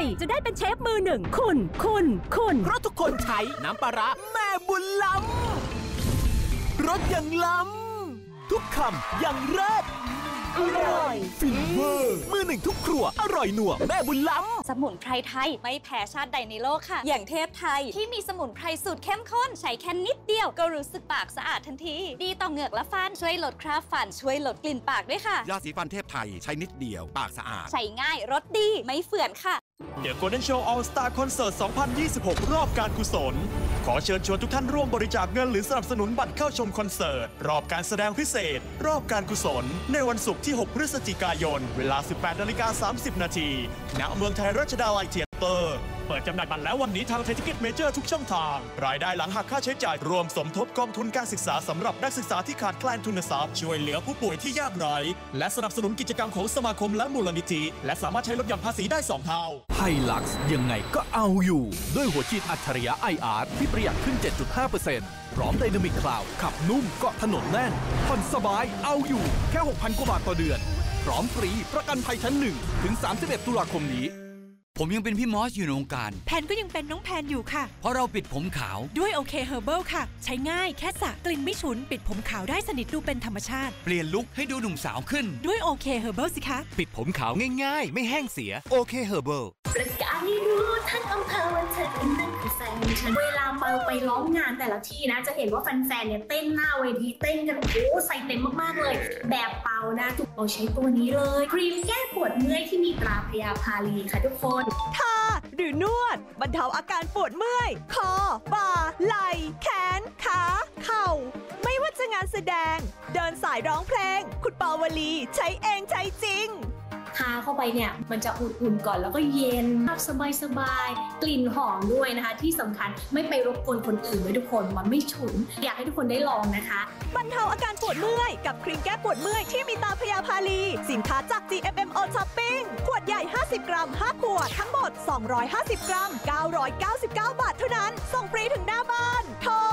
จะได้เป็นเชฟมือหนึ่งคุณเพราะทุกคนใช้น้ำปลาร้าแม่บุญล้ำรสอย่างล้ำทุกคำอย่างเลิศอร่อยฟินเวอร์มือหนึ่งทุกครัวอร่อยหนัวแม่บุญล้ำสมุนไพรไทยไม่แพ้ชาติใดในโลกค่ะอย่างเทพไทยที่มีสมุนไพรสูตรเข้มข้นใช้แค่นิดเดียวก็รู้สึกปากสะอาดทันทีดีต่อเหงือกและฟันช่วยลดคราบฟันช่วยลดกลิ่นปากด้วยค่ะยาสีฟันเทพไทยใช้นิดเดียวปากสะอาดใช้ง่ายรสดีไม่เฝื่อนค่ะ The Golden Show All Star Concert 2026 รอบการกุศลขอเชิญชวนทุกท่านร่วมบริจาคเงินหรือสนับสนุนบัตรเข้าชมคอนเสิร์ตรอบการแสดงพิเศษรอบการกุศลในวันศุกร์ที่ 6 พฤศจิกายนเวลา 18:30 น.ณ เมืองไทยรัชดาลัยเธียเตอร์เปิดจำหน่ายบัตรแล้ววันนี้ทางไทยทิเก็ตเมเจอร์ทุกช่องทางรายได้หลังหักค่าใช้จ่ายรวมสมทบกองทุนการศึกษาสำหรับนักศึกษาที่ขาดแคลนทุนทรัพย์ช่วยเหลือผู้ป่วยที่ยากไร้และสนับสนุนกิจกรรมของสมาคมและมูลนิธิและสามารถใช้ลดหย่อนภาษีได้2 เท่าไฮลักซ์ยังไงก็เอาอยู่ด้วยหัวฉีดอัจฉริยะ IR ที่ประหยัดขึ้น 7.5% พร้อมไดนามิกคลาวด์ขับนุ่มเกาะถนนแน่นผ่อนสบายเอาอยู่แค่ 6,000 กว่าบาทต่อเดือนพร้อมฟรีประกันภัยชั้น1ถึง 31 ตุลาคมนี้ผมยังเป็นพี่มอสอยู่ในวงการแพนก็ยังเป็นน้องแพนอยู่ค่ะเพราะเราปิดผมขาวด้วยโอเคเฮอร์เบิลค่ะใช้ง่ายแค่สระกลิ่นไม่ฉุนปิดผมขาวได้สนิทดูเป็นธรรมชาติเปลี่ยนลุคให้ดูหนุ่มสาวขึ้นด้วยโอเคเฮอร์เบิลสิคะปิดผมขาวง่ายๆไม่แห้งเสียโอเคเฮอร์เบิลประกาศให้รู้ทั้งอำเภอว่าเธอเป็นนั่นคือแฟนฉันเวลาเปาไปร้องงานแต่ละที่นะจะเห็นว่าแฟนๆเนี่ยเต้นหน้าเวทีเต้นกันโอ้ใส่เต็มมากๆเลยแบบเปานะทุกเราใช้ตัวนี้เลยครีมแก้ปวดเมื่อยที่มีตราพยาพาลีค่ะทุกคนทาหรือนวดบรรเทาอาการปวดเมื่อยคอบ่าไหล่แขนขาเข่าไม่ว่าจะงานแสดงเดินสายร้องเพลงคุณเปาวลีใช้เองใช้จริงทาเข้าไปเนี่ยมันจะอุ่นๆก่อนแล้วก็เย็นสบายๆกลิ่นหอมด้วยนะคะที่สำคัญไม่ไปรบกวนคนอื่นด้วยทุกคนมันไม่ฉุนอยากให้ทุกคนได้ลองนะคะบรรเทาอาการปวดเมื่อยกับครีมแก้ปวดเมื่อยที่มีตาพยาพาลีสินค้าจาก GMMO Shopping ขวดใหญ่50 กรัม5ขวดทั้งหมด250 กรัม999 บาทเท่านั้นส่งฟรีถึงหน้าบ้านโทร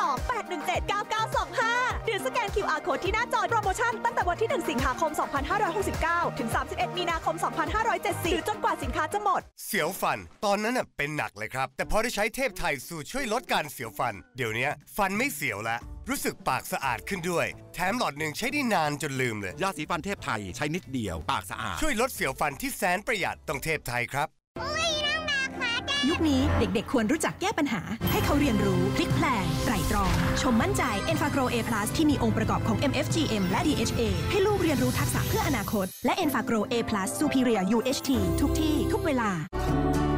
02-817-9925หรือสแกน QR Code ที่หน้าจอโปรโมชั่นตั้งแต่วันที่1 สิงหาคม 2569 ถึง 31 มีนาคม 2570หรือจนกว่าสินค้าจะหมดเสียวฟันตอนนั้นเป็นหนักเลยครับแต่พอได้ใช้เทพไทยสูตรช่วยลดการเสียวฟันเดี๋ยวนี้ฟันไม่เสียวแล้วรู้สึกปากสะอาดขึ้นด้วยแถมหลอดหนึ่งใช้ได้นานจนลืมเลยยาสีฟันเทพไทยใช้นิดเดียวปากสะอาดช่วยลดเสียวฟันที่แสนประหยัดต้องเทพไทยครับยุคนี้เด็กๆควรรู้จักแก้ปัญหาให้เขาเรียนรู้พลิกแพลงไตร่ตรองชมมั่นใจ Enfagro A+ ที่มีองค์ประกอบของ MFGM และ DHA ให้ลูกเรียนรู้ทักษะเพื่ออนาคตและ Enfagro A+ Superior UHT ทุกที่ทุกเวลา